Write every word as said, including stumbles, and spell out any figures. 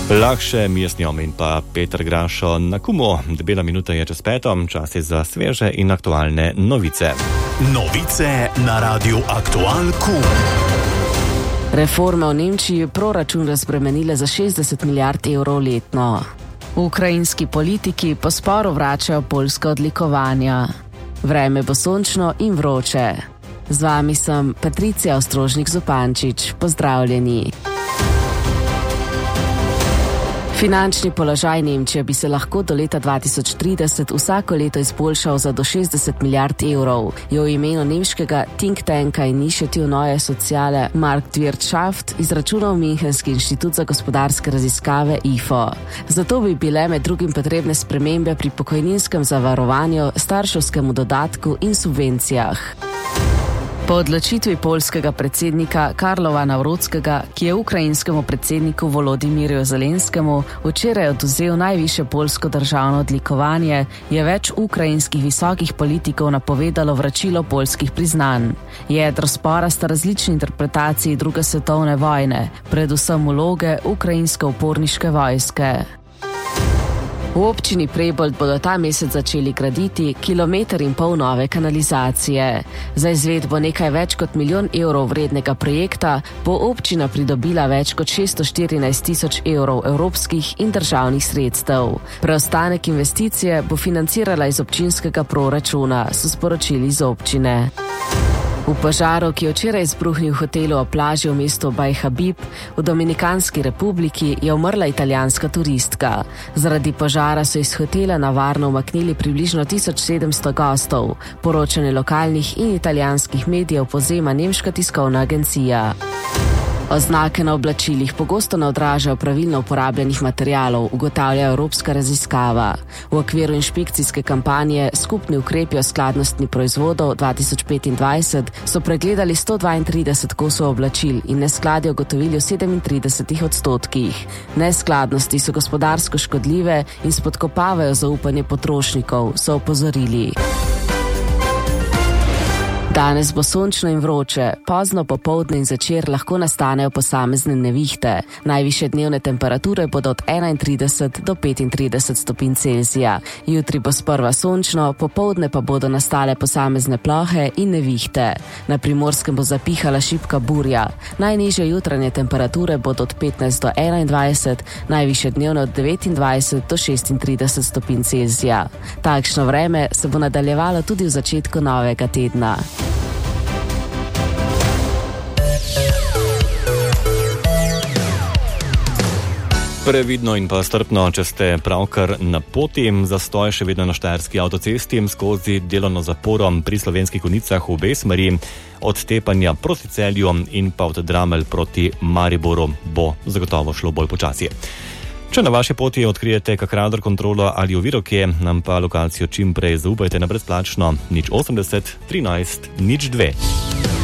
Lahše mi je s njom in pa Peter Grašo na Kumu. Debela minuta je čez peto, čas je za sveže in aktualne novice. Novice na Radiu Aktual Kum. Reforme v Nemčiji proračun razbremenile za šestdeset milijard evrov letno. Ukrajinski politiki po sporu vračajo poljska odlikovanja. Vreme bo sončno in vroče. Z vami sem Patricija Ostrožnik-Zupančič. Pozdravljeni. Finančni položaj Nemčije bi se lahko do leta dva tisoč trideset vsako leto izboljšal za do šestdeset milijard evrov, je v imenu nemškega think tanka Initiative Neue Soziale Marktwirtschaft izračunal Münchenski inštitut za gospodarske raziskave I F O. Zato bi bile med drugim potrebne spremembe pri pokojninskem zavarovanju, starševskemu dodatku in subvencijah. Po odločitvi poljskega predsednika Karla Nawrockiega, ki je ukrajinskemu predsedniku Volodimirju Zelenskemu včeraj odvzel najvišje poljsko državno odlikovanje, je več ukrajinskih visokih politikov napovedalo vračilo poljskih priznanj. Jedro spora sta različni interpretaciji druge svetovne vojne, predvsem vloge ukrajinske uporniške vojske. V občini Prebold bodo ta mesec začeli graditi kilometer in pol nove kanalizacije. Za izvedbo nekaj več kot milijon evrov vrednega projekta bo občina pridobila več kot šeststo štirinajst tisoč evrov evropskih in državnih sredstev. Preostanek investicije bo financirala iz občinskega proračuna, so sporočili iz občine. V požaru, ki je včeraj izbruhnil v hotelu o plaži v mestu Baj Habib v Dominikanski republiki, je umrla italijanska turistka. Zaradi požara so iz hotela na varno umaknili približno tisoč sedemsto gostov. Poročanje lokalnih in italijanskih medijev povzema nemška tiskovna agencija. Oznake na oblačilih pogosto ne odražajo pravilno uporabljenih materialov, ugotavlja evropska raziskava. V okviru inšpekcijske kampanje Skupni ukrepi o skladnosti proizvodov dva tisoč petindvajset so pregledali sto dvaintrideset kosov oblačil in neskladje ugotovili v sedemintridesetih odstotkih. Neskladnosti so gospodarsko škodljive in spodkopavajo zaupanje potrošnikov, so opozorili. Danes bo sončno in vroče, pozno popoldne in zvečer lahko nastanejo posamezne nevihte. Najvišje dnevne temperature bodo od enaintrideset do petintrideset stopinj Celzija. Jutri bo sprva sončno, popoldne pa bodo nastale posamezne plohe in nevihte. Na Primorskem bo zapihala šibka burja. Najnižje jutranje temperature bodo od petnajst do enaindvajset, najvišje dnevne od devetindvajset do šestintrideset stopinj Celzija. Takšno vreme se bo nadaljevalo tudi v začetku novega tedna. Previdno in pa strpno, če ste pravkar na poti. Zastoj še vedno na Štajerski avtocesti skozi delovno zaporo pri Slovenskih Konjicah v obe smeri, od Tepanja proti Celju in pa od Dramelj proti Mariboru bo zagotovo šlo bolj počasi. Če na vaši poti odkrijete kak radar kontrolo ali oviro kje, nam pa lokacijo čim prej zaupajte na brezplačno nič osemdeset trinajst nič dve.